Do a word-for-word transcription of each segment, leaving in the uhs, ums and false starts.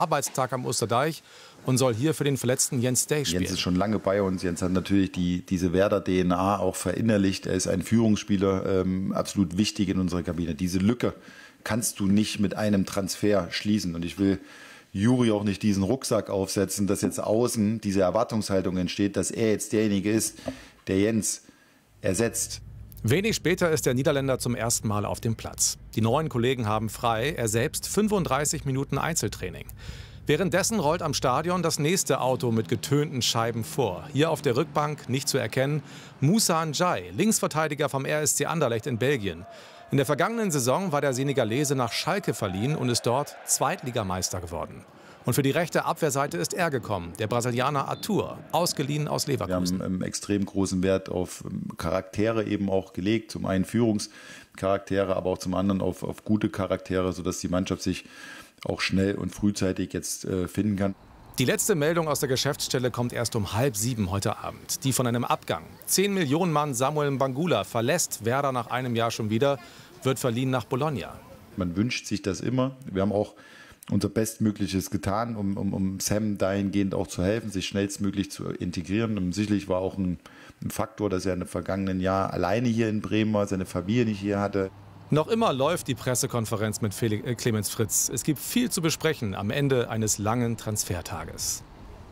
Arbeitstag am Osterdeich und soll hier für den verletzten Jens Day spielen. Jens ist schon lange bei uns. Jens hat natürlich die, diese Werder-D N A auch verinnerlicht. Er ist ein Führungsspieler, ähm, absolut wichtig in unserer Kabine. Diese Lücke kannst du nicht mit einem Transfer schließen. Und ich will Juri auch nicht diesen Rucksack aufsetzen, dass jetzt außen diese Erwartungshaltung entsteht, dass er jetzt derjenige ist, der Jens ersetzt. Wenig später ist der Niederländer zum ersten Mal auf dem Platz. Die neuen Kollegen haben frei, er selbst fünfunddreißig Minuten Einzeltraining. Währenddessen rollt am Stadion das nächste Auto mit getönten Scheiben vor. Hier auf der Rückbank, nicht zu erkennen, Moussa Ndiaye, Linksverteidiger vom R S C Anderlecht in Belgien. In der vergangenen Saison war der Senegalese nach Schalke verliehen und ist dort Zweitligameister geworden. Und für die rechte Abwehrseite ist er gekommen, der Brasilianer Arthur, ausgeliehen aus Leverkusen. Wir haben einen extrem großen Wert auf Charaktere eben auch gelegt. Zum einen Führungscharaktere, aber auch zum anderen auf, auf gute Charaktere, sodass die Mannschaft sich auch schnell und frühzeitig jetzt äh, finden kann. Die letzte Meldung aus der Geschäftsstelle kommt erst um halb sieben heute Abend. Die von einem Abgang. zehn Millionen Mann Samuel Mbangula verlässt Werder nach einem Jahr schon wieder, wird verliehen nach Bologna. Man wünscht sich das immer. Wir haben auch unser Bestmögliches getan, um, um, um Sam dahingehend auch zu helfen, sich schnellstmöglich zu integrieren. Und sicherlich war auch ein, ein Faktor, dass er im vergangenen Jahr alleine hier in Bremen war, seine Familie nicht hier hatte. Noch immer läuft die Pressekonferenz mit Felix, äh, Clemens Fritz. Es gibt viel zu besprechen am Ende eines langen Transfertages.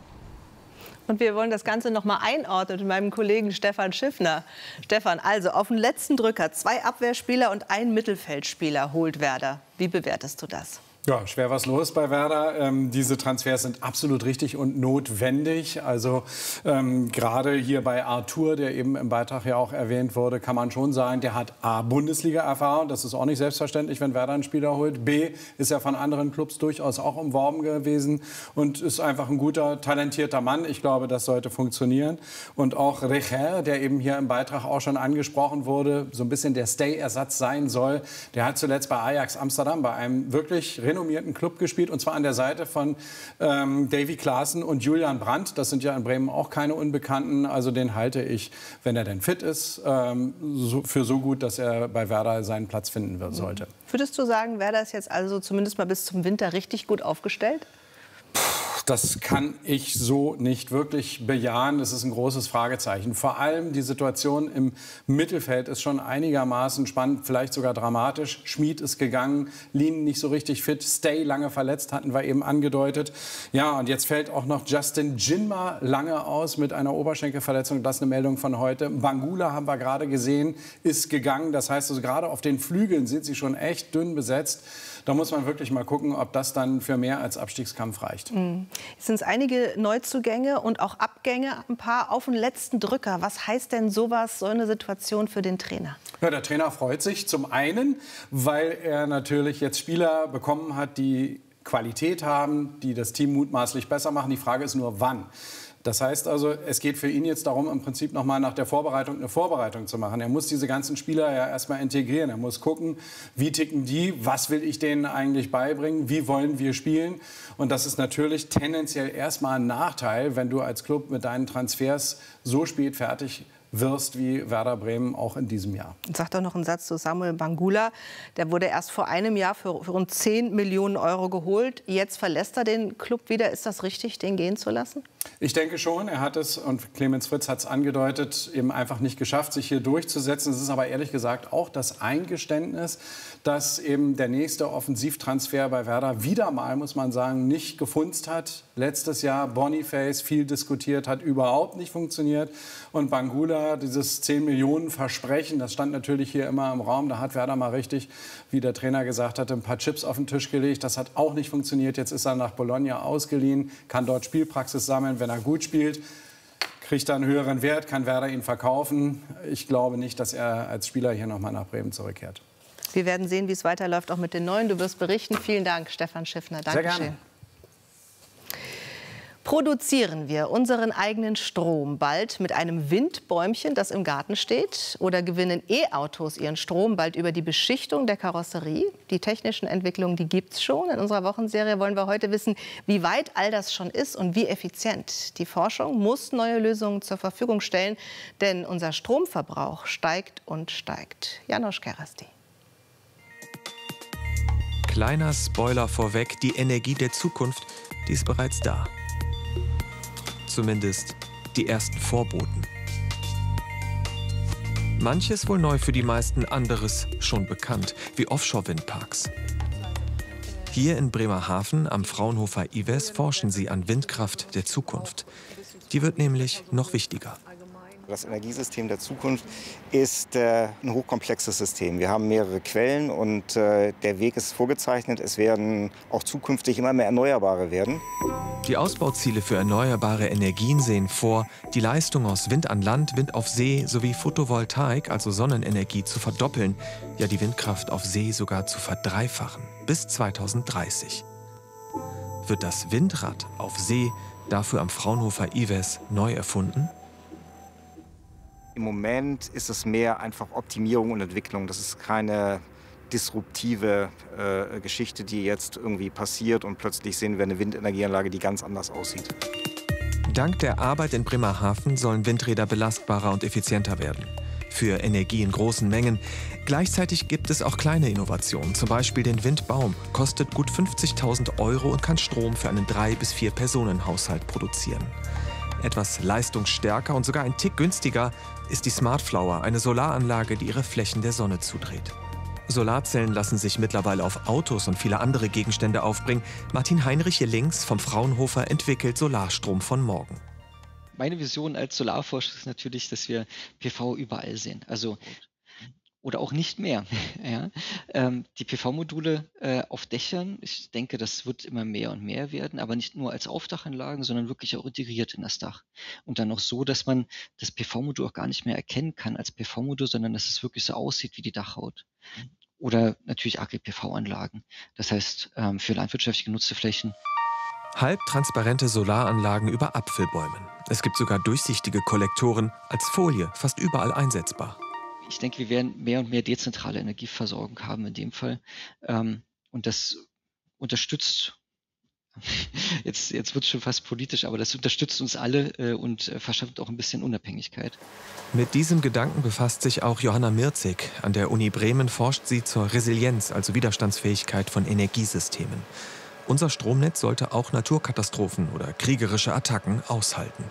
Und wir wollen das Ganze noch mal einordnen mit meinem Kollegen Stefan Schiffner. Stefan, also auf den letzten Drücker zwei Abwehrspieler und ein Mittelfeldspieler holt Werder. Wie bewertest du das? Ja, schwer was los bei Werder. Ähm, diese Transfers sind absolut richtig und notwendig. Also ähm, gerade hier bei Arthur, der eben im Beitrag ja auch erwähnt wurde, kann man schon sagen, der hat A, Bundesliga-Erfahrung. Das ist auch nicht selbstverständlich, wenn Werder einen Spieler holt. B, ist er von anderen Clubs durchaus auch umworben gewesen und ist einfach ein guter, talentierter Mann. Ich glaube, das sollte funktionieren. Und auch Recher, der eben hier im Beitrag auch schon angesprochen wurde, so ein bisschen der Stay-Ersatz sein soll. Der hat zuletzt bei Ajax Amsterdam, bei einem wirklich renommierten Club gespielt, und zwar an der Seite von ähm, Davy Klaassen und Julian Brandt. Das sind ja in Bremen auch keine Unbekannten. Also den halte ich, wenn er denn fit ist, ähm, so, für so gut, dass er bei Werder seinen Platz finden wird, sollte. Würdest du sagen, Werder ist jetzt also zumindest mal bis zum Winter richtig gut aufgestellt? Das kann ich so nicht wirklich bejahen. Das ist ein großes Fragezeichen. Vor allem die Situation im Mittelfeld ist schon einigermaßen spannend, vielleicht sogar dramatisch. Schmid ist gegangen, Lien nicht so richtig fit, Stay lange verletzt, hatten wir eben angedeutet. Ja, und jetzt fällt auch noch Justin Jinma lange aus mit einer Oberschenkelverletzung. Das ist eine Meldung von heute. Mbangula haben wir gerade gesehen, ist gegangen. Das heißt also, gerade auf den Flügeln sind sie schon echt dünn besetzt. Da muss man wirklich mal gucken, ob das dann für mehr als Abstiegskampf reicht. Mhm. Es sind einige Neuzugänge und auch Abgänge, ein paar auf den letzten Drücker. Was heißt denn sowas, so eine Situation für den Trainer? Ja, der Trainer freut sich zum einen, weil er natürlich jetzt Spieler bekommen hat, die Qualität haben, die das Team mutmaßlich besser machen. Die Frage ist nur, wann. Das heißt also, es geht für ihn jetzt darum, im Prinzip noch mal nach der Vorbereitung eine Vorbereitung zu machen. Er muss diese ganzen Spieler ja erstmal integrieren. Er muss gucken, wie ticken die, was will ich denen eigentlich beibringen, wie wollen wir spielen. Und das ist natürlich tendenziell erstmal ein Nachteil, wenn du als Club mit deinen Transfers so spät fertig wirst wie Werder Bremen auch in diesem Jahr. Sag doch noch einen Satz zu Samuel Mbangula. Der wurde erst vor einem Jahr für, für rund zehn Millionen Euro geholt. Jetzt verlässt er den Club wieder. Ist das richtig, den gehen zu lassen? Ich denke schon. Er hat es, und Clemens Fritz hat es angedeutet, eben einfach nicht geschafft, sich hier durchzusetzen. Es ist aber ehrlich gesagt auch das Eingeständnis, dass eben der nächste Offensivtransfer bei Werder wieder mal, muss man sagen, nicht gefunzt hat. Letztes Jahr Boniface, viel diskutiert, hat überhaupt nicht funktioniert. Und Mbangula, dieses zehn Millionen Versprechen, das stand natürlich hier immer im Raum. Da hat Werder mal richtig, wie der Trainer gesagt hatte, ein paar Chips auf den Tisch gelegt. Das hat auch nicht funktioniert. Jetzt ist er nach Bologna ausgeliehen, kann dort Spielpraxis sammeln. Wenn er gut spielt, kriegt er einen höheren Wert, kann Werder ihn verkaufen. Ich glaube nicht, dass er als Spieler hier noch mal nach Bremen zurückkehrt. Wir werden sehen, wie es weiterläuft, auch mit den Neuen. Du wirst berichten. Vielen Dank, Stefan Schiffner. Dankeschön. Sehr gerne. Produzieren wir unseren eigenen Strom bald mit einem Windbäumchen, das im Garten steht? Oder gewinnen E-Autos ihren Strom bald über die Beschichtung der Karosserie? Die technischen Entwicklungen, die gibt es schon. In unserer Wochenserie wollen wir heute wissen, wie weit all das schon ist und wie effizient. Die Forschung muss neue Lösungen zur Verfügung stellen, denn unser Stromverbrauch steigt und steigt. Janosch Kerasti. kleiner Spoiler vorweg, die Energie der Zukunft, die ist bereits da. Zumindest die ersten Vorboten. Manches wohl neu für die meisten, anderes schon bekannt, wie Offshore-Windparks. Hier in Bremerhaven am Fraunhofer I W E S forschen sie an Windkraft der Zukunft. Die wird nämlich noch wichtiger. Das Energiesystem der Zukunft ist äh, ein hochkomplexes System. Wir haben mehrere Quellen und äh, der Weg ist vorgezeichnet. Es werden auch zukünftig immer mehr Erneuerbare werden. Die Ausbauziele für erneuerbare Energien sehen vor, die Leistung aus Wind an Land, Wind auf See sowie Photovoltaik, also Sonnenenergie, zu verdoppeln. Ja, die Windkraft auf See sogar zu verdreifachen bis zweitausenddreißig. Wird das Windrad auf See dafür am Fraunhofer I W E S neu erfunden? Im Moment ist es mehr einfach Optimierung und Entwicklung. Das ist keine disruptive äh, Geschichte, die jetzt irgendwie passiert und plötzlich sehen wir eine Windenergieanlage, die ganz anders aussieht. Dank der Arbeit in Bremerhaven sollen Windräder belastbarer und effizienter werden. Für Energie in großen Mengen. Gleichzeitig gibt es auch kleine Innovationen, zum Beispiel den Windbaum. Kostet gut fünfzigtausend Euro und kann Strom für einen drei- bis vier Personen-Haushalt produzieren. Etwas leistungsstärker und sogar ein Tick günstiger ist die Smartflower, eine Solaranlage, die ihre Flächen der Sonne zudreht. Solarzellen lassen sich mittlerweile auf Autos und viele andere Gegenstände aufbringen. Martin Heinrich hier links vom Fraunhofer entwickelt Solarstrom von morgen. Meine Vision als Solarforscher ist natürlich, dass wir P V überall sehen. Also oder auch nicht mehr. Ja. Ähm, die P V-Module äh, auf Dächern, ich denke, das wird immer mehr und mehr werden, aber nicht nur als Aufdachanlagen, sondern wirklich auch integriert in das Dach. Und dann noch so, dass man das P V-Modul auch gar nicht mehr erkennen kann als P V-Modul, sondern dass es wirklich so aussieht wie die Dachhaut. Oder natürlich A G P V-Anlagen. Das heißt, ähm, für landwirtschaftlich genutzte Flächen. Halbtransparente Solaranlagen über Apfelbäumen. Es gibt sogar durchsichtige Kollektoren als Folie, fast überall einsetzbar. Ich denke, wir werden mehr und mehr dezentrale Energieversorgung haben in dem Fall. Ähm, und das unterstützt, jetzt, jetzt wird es schon fast politisch, aber das unterstützt uns alle äh, und äh, verschafft auch ein bisschen Unabhängigkeit. Mit diesem Gedanken befasst sich auch Johanna Mirzig. An der Uni Bremen forscht sie zur Resilienz, also Widerstandsfähigkeit von Energiesystemen. Unser Stromnetz sollte auch Naturkatastrophen oder kriegerische Attacken aushalten.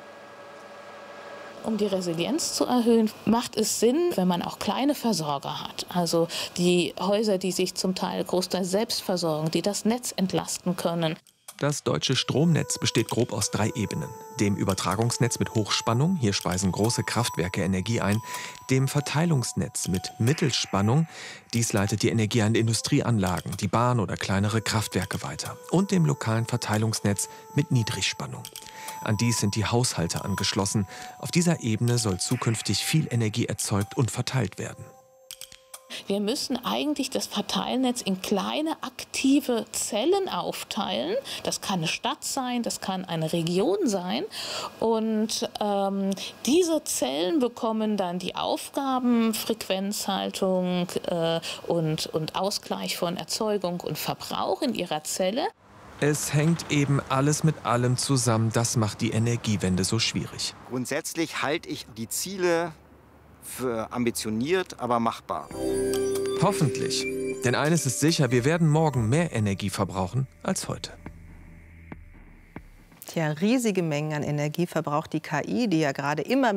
Um die Resilienz zu erhöhen, macht es Sinn, wenn man auch kleine Versorger hat. Also die Häuser, die sich zum Teil großteils selbst versorgen, die das Netz entlasten können. Das deutsche Stromnetz besteht grob aus drei Ebenen. Dem Übertragungsnetz mit Hochspannung, hier speisen große Kraftwerke Energie ein. Dem Verteilungsnetz mit Mittelspannung, dies leitet die Energie an Industrieanlagen, die Bahn oder kleinere Kraftwerke weiter. Und dem lokalen Verteilungsnetz mit Niedrigspannung. An dies sind die Haushalte angeschlossen. Auf dieser Ebene soll zukünftig viel Energie erzeugt und verteilt werden. Wir müssen eigentlich das Verteilnetz in kleine aktive Zellen aufteilen. Das kann eine Stadt sein, das kann eine Region sein. Und ähm, diese Zellen bekommen dann die Aufgaben, Frequenzhaltung äh, und, und Ausgleich von Erzeugung und Verbrauch in ihrer Zelle. Es hängt eben alles mit allem zusammen. Das macht die Energiewende so schwierig. Grundsätzlich halte ich die Ziele für ambitioniert, aber machbar. Hoffentlich. Denn eines ist sicher, wir werden morgen mehr Energie verbrauchen als heute. Tja, riesige Mengen an Energie verbraucht die K I, die ja gerade immer